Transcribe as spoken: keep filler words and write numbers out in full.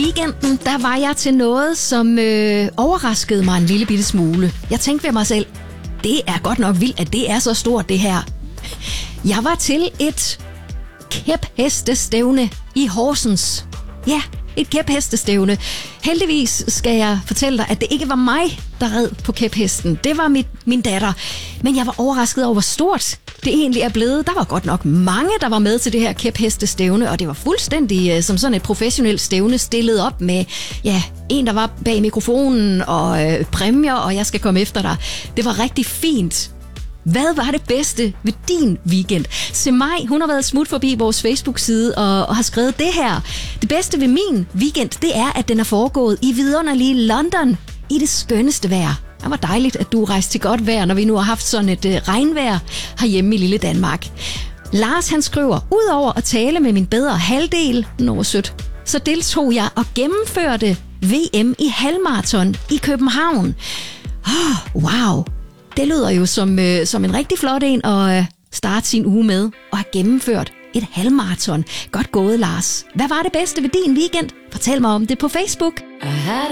weekenden, der var jeg til noget, som øh, overraskede mig en lille bitte smule. Jeg tænkte ved mig selv, det er godt nok vildt, at det er så stort, det her. Jeg var til et kæphestestævne i Horsens. Ja, et kæphestestævne. Heldigvis skal jeg fortælle dig, at det ikke var mig, der red på kæphesten. Det var mit, min datter. Men jeg var overrasket over, hvor stort det egentlig er blevet. Der var godt nok mange, der var med til det her kæphestestævne, og det var fuldstændig uh, som sådan et professionelt stævne stillet op med ja, en, der var bag mikrofonen og øh, præmier, og jeg skal komme efter dig. Det var rigtig fint. Hvad var det bedste ved din weekend? Se mig, hun har været smut forbi vores Facebook-side og, og har skrevet det her. Det bedste ved min weekend, det er, at den er foregået i vidunderlige London i det skønneste vejr. Det var dejligt, at du rejste til godt vejr, når vi nu har haft sådan et øh, regnvejr herhjemme i lille Danmark. Lars, han skriver, udover at tale med min bedre halvdel, noget sødt, så deltog jeg og gennemførte V M i halvmarathon i København. Oh, wow! Det lyder jo som, øh, som en rigtig flot en at øh, starte sin uge med og have gennemført et halvmarathon. Godt gået, Lars. Hvad var det bedste ved din weekend? Fortæl mig om det på Facebook.